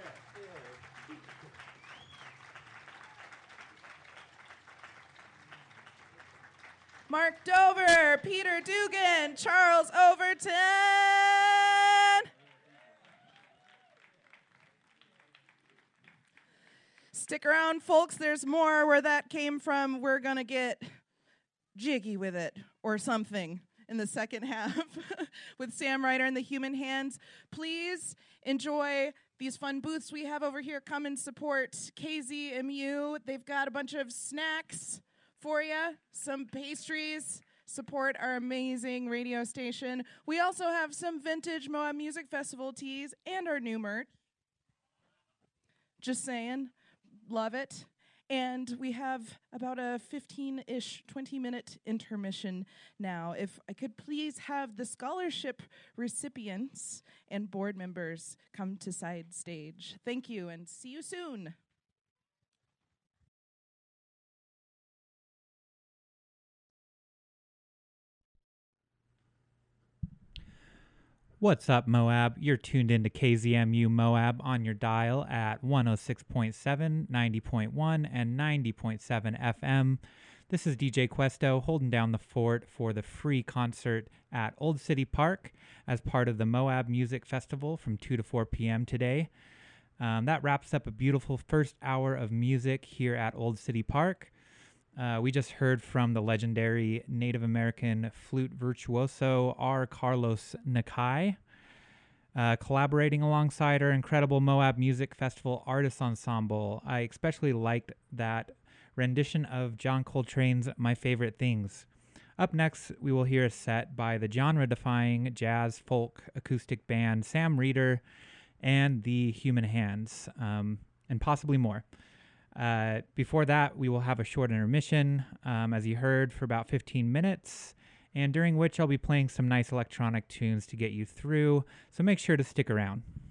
Mark Dover, Peter Dugan, Charles Overton. Stick around, folks. There's more where that came from. We're going to get jiggy with it or something in the second half with Sam Ryder and the Human Hands. Please enjoy these fun booths we have over here. Come and support KZMU. They've got a bunch of snacks for you, some pastries. Support our amazing radio station. We also have some vintage Moab Music Festival tees and our new merch. Just saying, love it. And we have about a 15-ish, 20-minute intermission now. If I could please have the scholarship recipients and board members come to side stage. Thank you, and see you soon. What's up, Moab? You're tuned into KZMU Moab on your dial at 106.7, 90.1, and 90.7 FM. This is DJ Questo holding down the fort for the free concert at Old City Park as part of the Moab Music Festival from 2 to 4 p.m. today. That wraps up a beautiful first hour of music here at Old City Park. We just heard from the legendary Native American flute virtuoso R. Carlos Nakai, collaborating alongside our incredible Moab Music Festival Artists Ensemble. I especially liked that rendition of John Coltrane's My Favorite Things. Up next, we will hear a set by the genre-defying jazz folk acoustic band Sam Reeder and the Human Hands, and possibly more. Before that, we will have a short intermission, as you heard, for about 15 minutes, and during which I'll be playing some nice electronic tunes to get you through, so make sure to stick around.